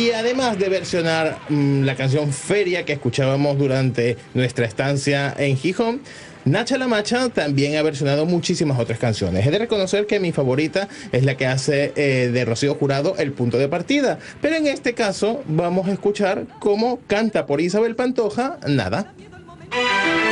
Y además de versionar la canción Feria que escuchábamos durante nuestra estancia en Gijón, Nacha La Macha también ha versionado muchísimas otras canciones. He de reconocer que mi favorita es la que hace de Rocío Jurado El Punto de Partida, pero en este caso vamos a escuchar cómo canta por Isabel Pantoja Nada.